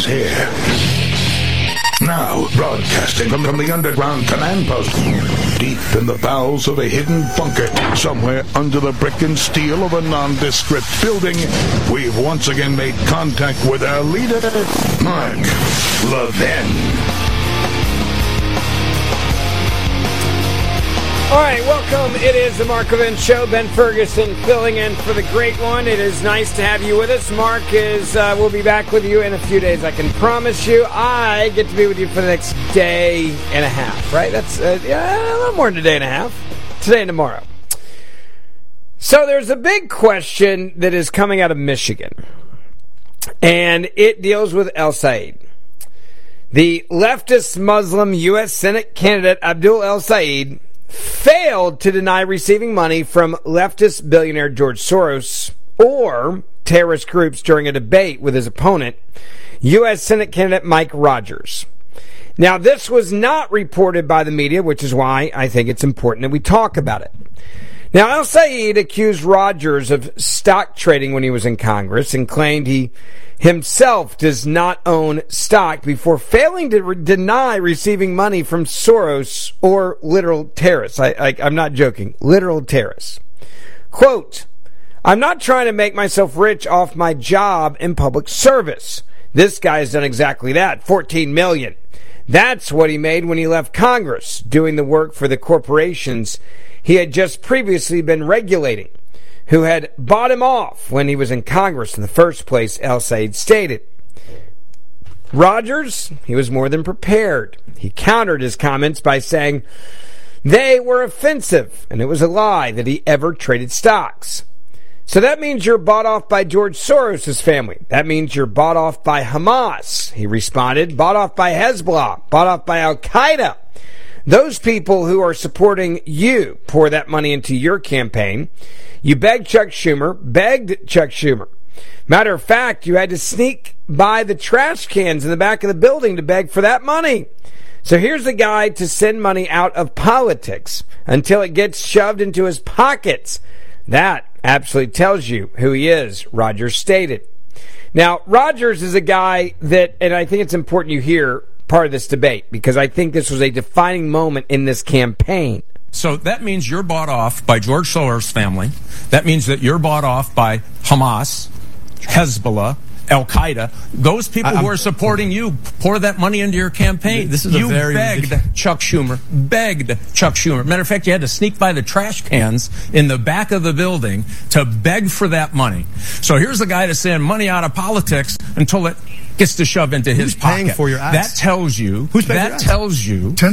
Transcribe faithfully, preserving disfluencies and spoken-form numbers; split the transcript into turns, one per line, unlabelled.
is here. Now, broadcasting from, from the underground command post, deep in the bowels of a hidden bunker, somewhere under the brick and steel of a nondescript building, we've once again made contact with our leader, Mark Levin.
All right, welcome. It is the Mark Levin Show. Ben Ferguson filling in for the great one. It is nice to have you with us. Mark is, uh, we'll be back with you in a few days. I can promise you. I get to be with you for the next day and a half, right? That's uh, yeah, a little more than a day and a half. Today and tomorrow. So there's a big question that is coming out of Michigan, and it deals with El-Sayed. The leftist Muslim U S Senate candidate Abdul El-Sayed failed to deny receiving money from leftist billionaire George Soros or terrorist groups during a debate with his opponent, U S Senate candidate Mike Rogers. Now, this was not reported by the media, which is why I think it's important that we talk about it. Now, El-Sayed accused Rogers of stock trading when he was in Congress and claimed he himself does not own stock before failing to re- deny receiving money from Soros or literal terrorists. I, I, I'm not joking. Literal terrorists. Quote, I'm not trying to make myself rich off my job in public service. This guy's done exactly that. fourteen million dollars. That's what he made when he left Congress, doing the work for the corporations he had just previously been regulating, who had bought him off when he was in Congress in the first place, El-Sayed stated. Rogers, he was more than prepared. He countered his comments by saying they were offensive, and it was a lie that he ever traded stocks. So that means you're bought off by George Soros' family. That means you're bought off by Hamas, he responded. Bought off by Hezbollah. Bought off by Al-Qaeda. Those people who are supporting you pour that money into your campaign. You begged Chuck Schumer, begged Chuck Schumer. Matter of fact, you had to sneak by the trash cans in the back of the building to beg for that money. So here's the guy to send money out of politics until it gets shoved into his pockets. That absolutely tells you who he is, Rogers stated. Now, Rogers is a guy that, and I think it's important you hear part of this debate, because I think this was a defining moment in this campaign.
So that means you're bought off by George Soros' family. That means that you're bought off by Hamas, Hezbollah, Al-Qaeda. Those people I'm, who are supporting you pour that money into your campaign.
This is
you
a very
begged ridiculous. Chuck Schumer, begged Chuck Schumer. Matter of fact, you had to sneak by the trash cans in the back of the building to beg for that money. So here's the guy to send money out of politics until it gets to shove into his
Who's
pocket.
Paying for your ass?
That tells you.
Who's paying
that
for your ass?
tells you.